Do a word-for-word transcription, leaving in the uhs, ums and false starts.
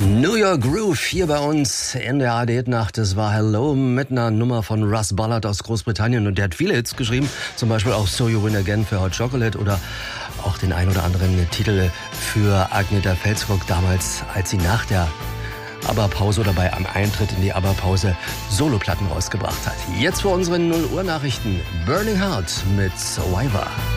New York Groove hier bei uns in der A D-Nacht. Das war Hello mit einer Nummer von Russ Ballard aus Großbritannien und der hat viele Hits geschrieben, zum Beispiel auch So You Win Again für Hot Chocolate oder auch den ein oder anderen Titel für Agneta Felsrock damals, als sie nach der ABBA-Pause oder bei am Eintritt in die ABBA-Pause Soloplatten rausgebracht hat. Jetzt für unsere null Uhr Nachrichten Burning Heart mit Survivor.